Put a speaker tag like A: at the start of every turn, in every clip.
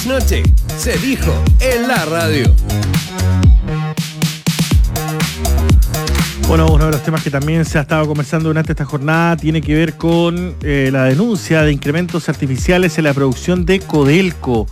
A: Noche se dijo en la radio.
B: Bueno, uno de los temas que también se ha estado conversando durante esta jornada tiene que ver con la denuncia de incrementos artificiales en la producción de Codelco.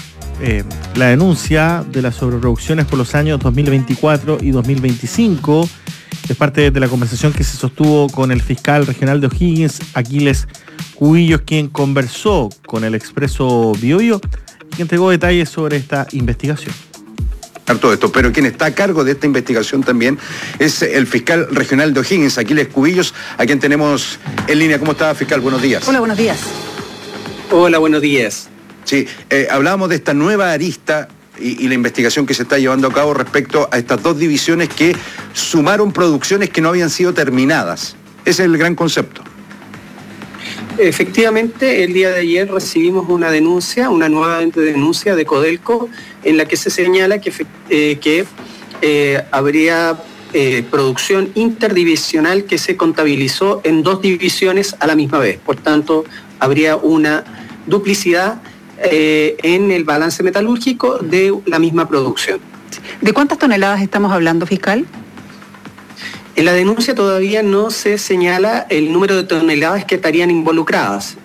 B: La denuncia de las sobreproducciones por los años 2024 y 2025 es parte de la conversación que se sostuvo con el fiscal regional de O'Higgins, Aquiles Cubillos, quien conversó con el Expreso Biobío y que entregó detalles sobre esta investigación.
C: Todo esto, pero quien está a cargo de esta investigación también es el fiscal regional de O'Higgins, Aquiles Cubillos, a quien tenemos en línea. ¿Cómo está, fiscal? Buenos días.
D: Hola, buenos días.
E: Hola, buenos días.
C: Sí, hablábamos de esta nueva arista y la investigación que se está llevando a cabo respecto a estas dos divisiones que sumaron producciones que no habían sido terminadas. Ese es el gran concepto.
E: Efectivamente, el día de ayer recibimos una nueva denuncia de Codelco, en la que se señala que habría producción interdivisional que se contabilizó en dos divisiones a la misma vez. Por tanto, habría una duplicidad en el balance metalúrgico de la misma producción.
D: ¿De cuántas toneladas estamos hablando, fiscal?
E: En la denuncia todavía no se señala el número de toneladas que estarían involucradas.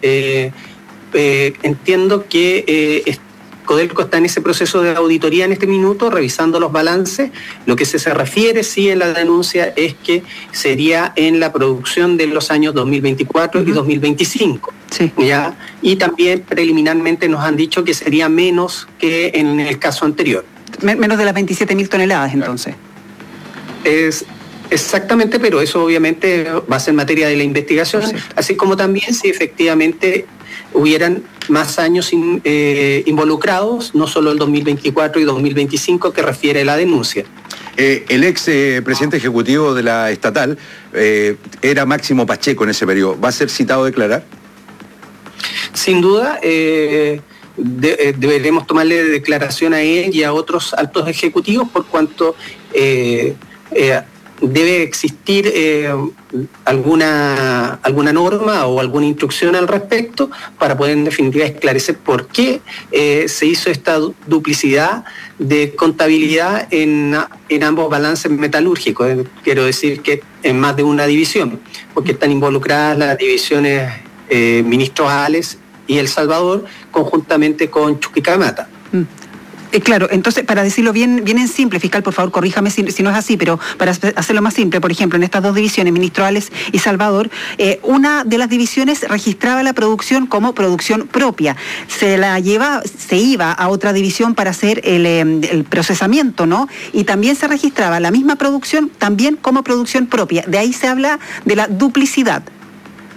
E: Entiendo que Codelco está en ese proceso de auditoría en este minuto, revisando los balances. Lo que se refiere, sí, en la denuncia es que sería en la producción de los años 2024 y 2025.
D: Sí.
E: ¿Ya? Y también preliminarmente nos han dicho que sería menos que en el caso anterior.
D: Menos de las 27.000 toneladas, entonces.
E: Exactamente, pero eso obviamente va a ser materia de la investigación, sí. Así como también si efectivamente hubieran más años involucrados, no solo el 2024 y 2025 que refiere la denuncia.
C: El ex presidente ejecutivo de la estatal era Máximo Pacheco en ese periodo. ¿Va a ser citado a declarar?
E: Sin duda, deberemos tomarle declaración a él y a otros altos ejecutivos por cuanto debe existir alguna norma o alguna instrucción al respecto para poder en definitiva esclarecer por qué se hizo esta duplicidad de contabilidad en ambos balances metalúrgicos. Quiero decir que en más de una división, porque están involucradas las divisiones Ministros Ales y El Salvador conjuntamente con Chuquicamata.
D: Claro, entonces, para decirlo bien en simple, fiscal, por favor, corríjame si no es así, pero para hacerlo más simple, por ejemplo, en estas dos divisiones, Ministro Ales y Salvador, una de las divisiones registraba la producción como producción propia. Se iba a otra división para hacer el procesamiento, ¿no? Y también se registraba la misma producción también como producción propia. De ahí se habla de la duplicidad.